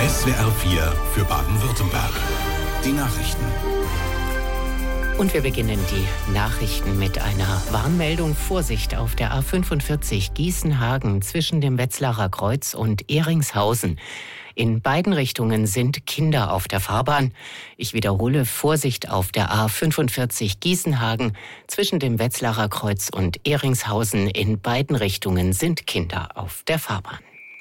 SWR 4 für Baden-Württemberg. Die Nachrichten. Und wir beginnen die Nachrichten mit einer Warnmeldung. Vorsicht auf der A45 Gießen-Hagen zwischen dem Wetzlarer Kreuz und Ehringshausen. In beiden Richtungen sind Kinder auf der Fahrbahn. Ich wiederhole, Vorsicht auf der A45 Gießen-Hagen zwischen dem Wetzlarer Kreuz und Ehringshausen. In beiden Richtungen sind Kinder auf der Fahrbahn.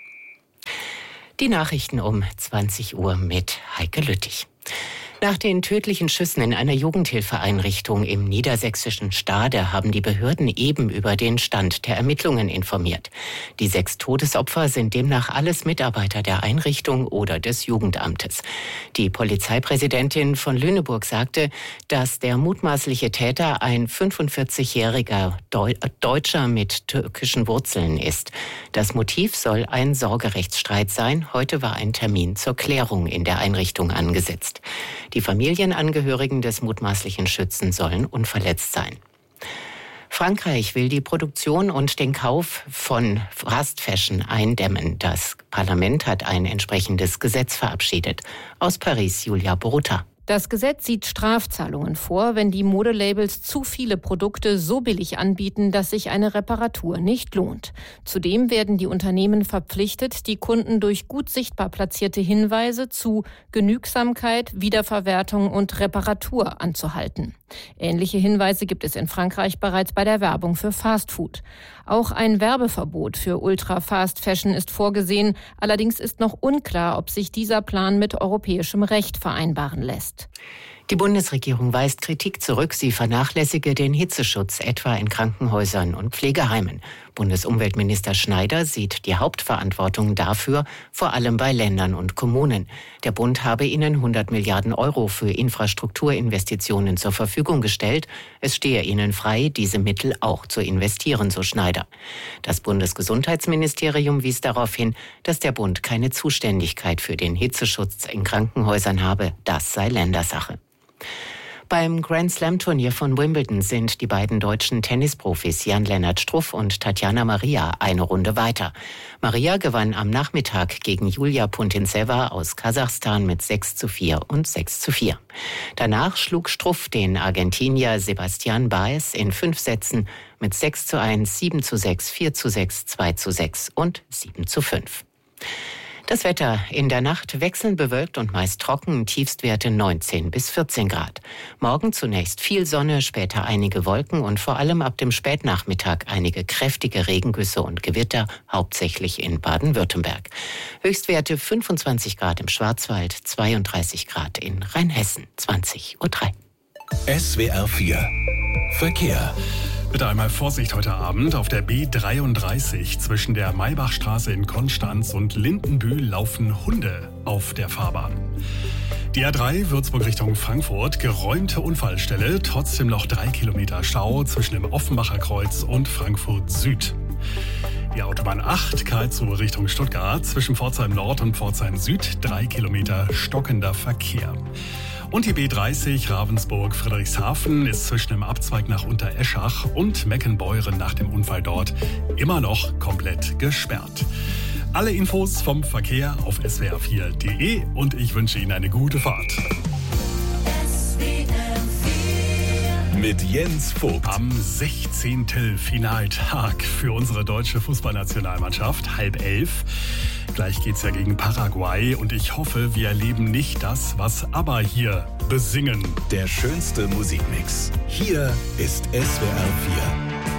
Die Nachrichten um 20 Uhr mit Heike Lüttich. Nach den tödlichen Schüssen in einer Jugendhilfeeinrichtung im niedersächsischen Stade haben die Behörden eben über den Stand der Ermittlungen informiert. Die 6 Todesopfer sind demnach alles Mitarbeiter der Einrichtung oder des Jugendamtes. Die Polizeipräsidentin von Lüneburg sagte, dass der mutmaßliche Täter ein 45-jähriger Deutscher mit türkischen Wurzeln ist. Das Motiv soll ein Sorgerechtsstreit sein. Heute war ein Termin zur Klärung in der Einrichtung angesetzt. Die Familienangehörigen des mutmaßlichen Schützen sollen unverletzt sein. Frankreich will die Produktion und den Kauf von Fast Fashion eindämmen. Das Parlament hat ein entsprechendes Gesetz verabschiedet. Aus Paris, Julia Boruta. Das Gesetz sieht Strafzahlungen vor, wenn die Modelabels zu viele Produkte so billig anbieten, dass sich eine Reparatur nicht lohnt. Zudem werden die Unternehmen verpflichtet, die Kunden durch gut sichtbar platzierte Hinweise zu Genügsamkeit, Wiederverwertung und Reparatur anzuhalten. Ähnliche Hinweise gibt es in Frankreich bereits bei der Werbung für Fastfood. Auch ein Werbeverbot für Ultra-Fast-Fashion ist vorgesehen. Allerdings ist noch unklar, ob sich dieser Plan mit europäischem Recht vereinbaren lässt. Die Bundesregierung weist Kritik zurück, sie vernachlässige den Hitzeschutz, etwa in Krankenhäusern und Pflegeheimen. Bundesumweltminister Schneider sieht die Hauptverantwortung dafür vor allem bei Ländern und Kommunen. Der Bund habe ihnen 100 Milliarden Euro für Infrastrukturinvestitionen zur Verfügung gestellt. Es stehe ihnen frei, diese Mittel auch zu investieren, so Schneider. Das Bundesgesundheitsministerium wies darauf hin, dass der Bund keine Zuständigkeit für den Hitzeschutz in Krankenhäusern habe. Das sei Ländersache. Beim Grand-Slam-Turnier von Wimbledon sind die beiden deutschen Tennisprofis Jan-Lennart Struff und Tatjana Maria eine Runde weiter. Maria gewann am Nachmittag gegen Julia Putintseva aus Kasachstan mit 6:4 und 6:4. Danach schlug Struff den Argentinier Sebastián Báez in 5 Sätzen mit 6:1, 7:6, 4:6, 2:6 und 7:5. Das Wetter: in der Nacht wechselnd bewölkt und meist trocken, Tiefstwerte 19 bis 14 Grad. Morgen zunächst viel Sonne, später einige Wolken und vor allem ab dem Spätnachmittag einige kräftige Regengüsse und Gewitter, hauptsächlich in Baden-Württemberg. Höchstwerte 25 Grad im Schwarzwald, 32 Grad in Rheinhessen, 20:03 Uhr. SWR 4 Verkehr. Bitte einmal Vorsicht heute Abend. Auf der B33 zwischen der Maybachstraße in Konstanz und Lindenbühl laufen Hunde auf der Fahrbahn. Die A3 Würzburg Richtung Frankfurt, geräumte Unfallstelle, trotzdem noch 3 Kilometer Stau zwischen dem Offenbacher Kreuz und Frankfurt Süd. Die Autobahn 8 Karlsruhe Richtung Stuttgart, zwischen Pforzheim Nord und Pforzheim Süd, 3 Kilometer stockender Verkehr. Und die B30 Ravensburg-Friedrichshafen ist zwischen dem Abzweig nach Untereschach und Meckenbeuren nach dem Unfall dort immer noch komplett gesperrt. Alle Infos vom Verkehr auf swr4.de und ich wünsche Ihnen eine gute Fahrt. Mit Jens Vogt. Am 16. Finaltag für unsere deutsche Fußballnationalmannschaft, 10:30. Gleich geht's ja gegen Paraguay und ich hoffe, wir erleben nicht das, was ABBA hier besingen. Der schönste Musikmix. Hier ist SWR 4.